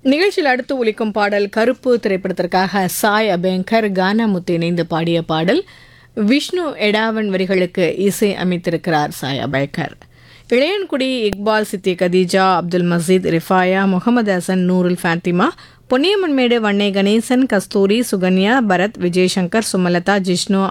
நிகழ்ச்சியில் அடுத்து ஒலிக்கும் பாடல் கருப்பு திரைப்படத்திற்காக சாய் அபேங்கர் கானாமுத்து இணைந்து பாடிய பாடல். விஷ்ணு எடாவன் வரிகளுக்கு இசை அமைத்திருக்கிறார் சாய் அபேங்கர். இளையன்குடி இக்பால், சித்தி கதீஜா, அப்துல் மசீத், ரிஃபாயா, முகமது ஹசன், நூருல் ஃபாத்திமா, பொன்னியம்மன்மேடு, வண்ணை கணேசன், கஸ்தூரி, சுகன்யா, பரத், விஜயசங்கர், சுமலதா, ஜிஷ்ணு